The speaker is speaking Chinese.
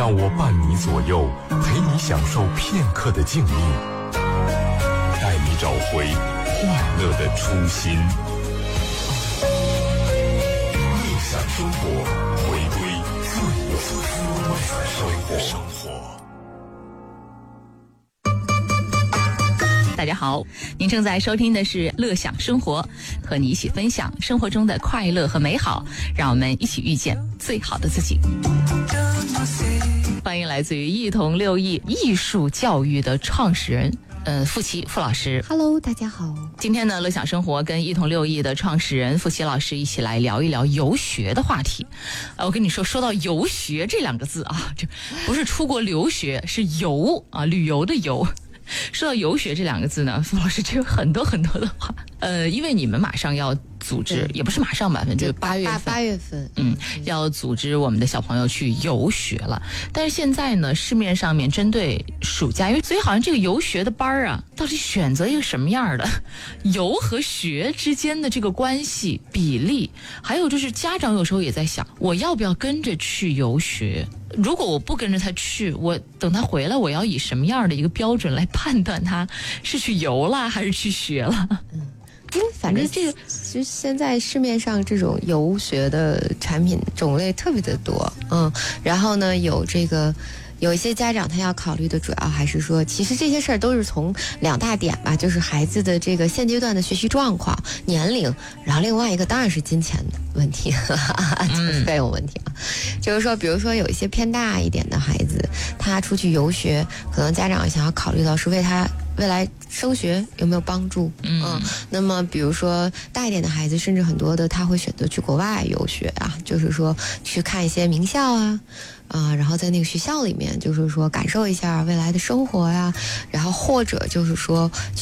让我伴你左右，陪你享受片刻的静谧，带你找回快乐的初心。乐享生活，回归最滋味的生活。 大家好，您正在收听的是乐享生活，和你一起分享生活中的快乐和美好，让我们一起遇见最好的自己。欢迎来自于一同六艺艺术教育的创始人傅琦傅老师。 Hello， 大家好。 今天呢，乐享生活跟一同六艺的创始人傅琦老师一起来聊一聊游学的话题。我跟你说到游学这两个字啊，这不是出国留学，是游啊，旅游的游。说到游学这两个字呢，傅老师就有很多很多的话。因为你们马上要组织，也不是马上吧，反正就8月份，要组织我们的小朋友去游学了。但是现在呢，市面上面针对暑假，所以好像这个游学的班啊，到底选择一个什么样的游和学之间的这个关系比例，还有就是家长有时候也在想，我要不要跟着去游学？如果我不跟着他去，我等他回来，我要以什么样的一个标准来判断他是去游了还是去学了？ 因为反正这个，其实现在市面上这种游学的产品种类特别的多，然后呢，有一些家长他要考虑的主要还是说，其实这些事儿都是从2大点吧，就是孩子的这个现阶段的学习状况、年龄，然后另外一个当然是金钱的问题，就是费用问题啊。就是说，比如说有一些偏大一点的孩子，他出去游学，可能家长想要考虑到是为他未来升学有没有帮助？那么比如说大一点的孩子，甚至很多的他会选择去国外游学啊，就是说去看一些名校啊，然后在那个学校里面，就是说感受一下未来的生活呀，然后或者就是说